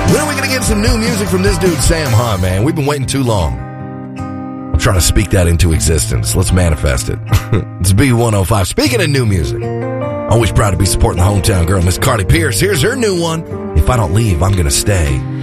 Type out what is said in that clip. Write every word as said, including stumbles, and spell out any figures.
When are we going to get some new music from this dude, Sam Hunt, man? We've been waiting too long. I'm trying to speak that into existence. Let's manifest it. It's B one oh five. Speaking of new music, always proud to be supporting the hometown girl, Miss Carly Pierce. Here's her new one. If I don't leave, I'm going to stay.